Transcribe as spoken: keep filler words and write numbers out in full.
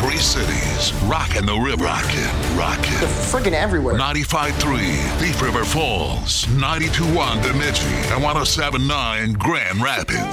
Three cities, rockin' the river. Rockin', rockin'. They're friggin' everywhere. ninety-five point three Thief River Falls, ninety-two point one Bemidji, and one oh seven point nine Grand Rapids.